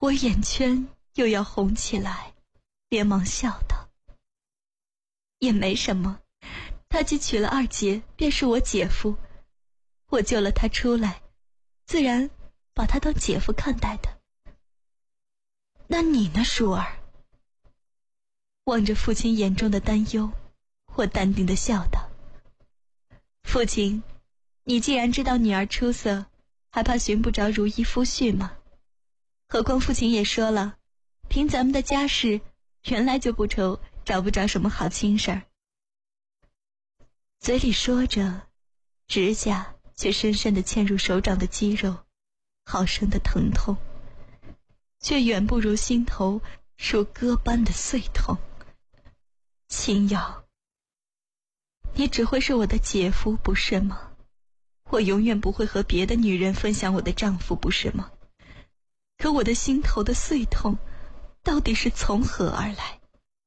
我眼圈又要红起来，连忙笑道：也没什么，他既娶了二姐，便是我姐夫，我救了他出来，自然把他当姐夫看待的。那你呢，舒儿？望着父亲眼中的担忧，我淡定地笑道：父亲，你既然知道女儿出色，还怕寻不着如意夫婿吗？何况父亲也说了，凭咱们的家世，原来就不愁找不着什么好亲事儿。嘴里说着，指甲却深深地嵌入手掌的肌肉，好生的疼痛，却远不如心头如割般的碎痛。秦瑶，你只会是我的姐夫，不是吗？我永远不会和别的女人分享我的丈夫，不是吗？可我的心头的碎痛到底是从何而来？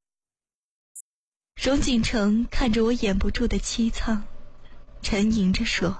荣景成看着我掩不住的凄怆，沉吟着说：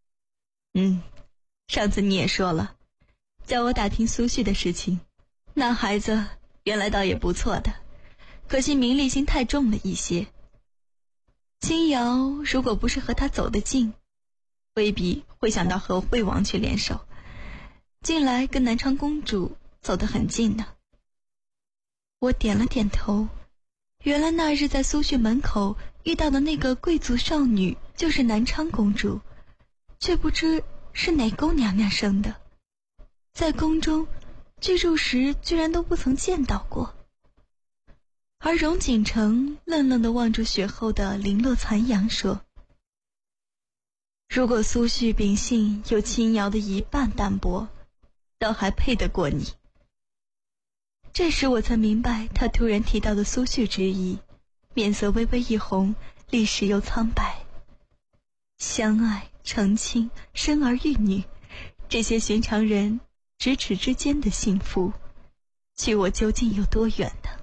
上次你也说了，叫我打听苏旭的事情，那孩子原来倒也不错的，可惜名利心太重了一些。金瑶如果不是和他走得近，未必会想到和魏王去联手，近来跟南昌公主走得很近呢。我点了点头，原来那日在苏旭门口遇到的那个贵族少女就是南昌公主，却不知是哪宫娘娘生的，在宫中居住时居然都不曾见到过。而荣景成愣愣地望住雪后的零落残阳说：如果苏旭秉性有秦瑶的一半淡薄，倒还配得过你。这时我才明白他突然提到的苏旭之意，面色微微一红，立时又苍白。相爱成亲，生儿育女，这些寻常人咫尺之间的幸福，距我究竟有多远呢？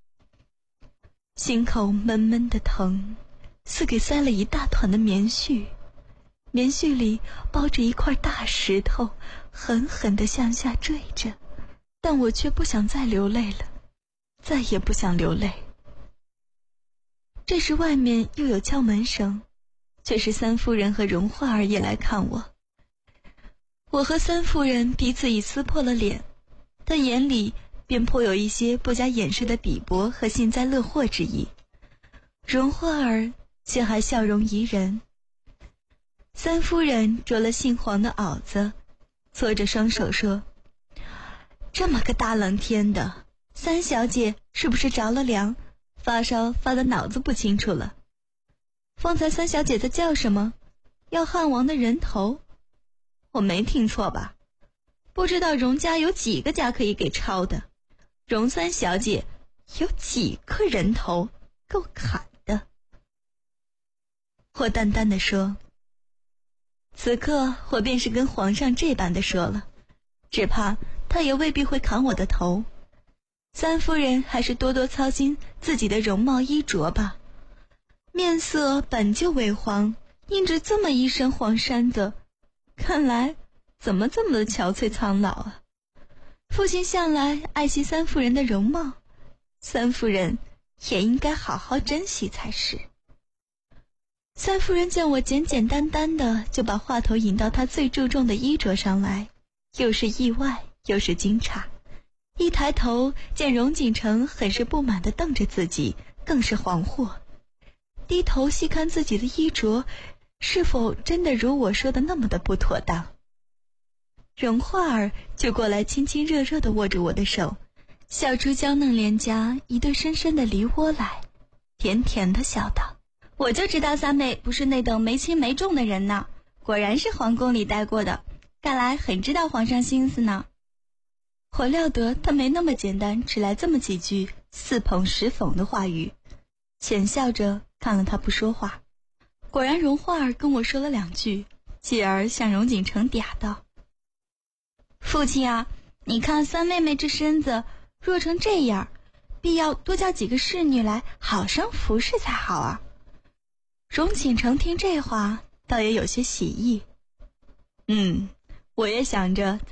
心口闷闷的疼，似给塞了一大团的棉絮，棉絮里包着一块大石头，狠狠地向下坠着，但我却不想再流泪了，再也不想流泪。这时外面又有敲门声，却是三夫人和荣华儿也来看我。我和三夫人彼此已撕破了脸，但眼里便颇有一些不加掩饰的鄙薄和幸灾乐祸之意。荣华儿却还笑容宜人。三夫人着了杏黄的袄子，搓着双手说：这么个大冷天的，三小姐是不是着了凉，发烧发的脑子不清楚了？方才三小姐在叫什么？要汉王的人头？我没听错吧？不知道荣家有几个家可以给抄的，荣三小姐有几个人头够砍的？我淡淡地说：此刻我便是跟皇上这般的说了，只怕他也未必会砍我的头。三夫人还是多多操心自己的容貌衣着吧，面色本就微黄，印着这么一身黄衫子，看来怎么这么的憔悴苍老啊？父亲向来爱惜三夫人的容貌，三夫人也应该好好珍惜才是。三夫人见我简简单单的就把话头引到她最注重的衣着上来，又是意外又是惊诧，一抬头见荣景成很是不满地瞪着自己，更是惶惑，低头细看自己的衣着，是否真的如我说的那么的不妥当。荣华儿就过来亲亲热热地握着我的手，笑出娇嫩脸颊一对深深的梨窝来，甜甜地笑道：我就知道三妹不是那等没轻没重的人呢，果然是皇宫里待过的，看来很知道皇上心思呢。我料得他没那么简单，只来这么几句似捧实讽的话语，浅笑着看了他不说话。果然荣华儿跟我说了两句，继而向荣景成嗲道：父亲啊，你看三妹妹这身子弱成这样，必要多叫几个侍女来好生服侍才好啊。荣景成听这话倒也有些喜意，我也想着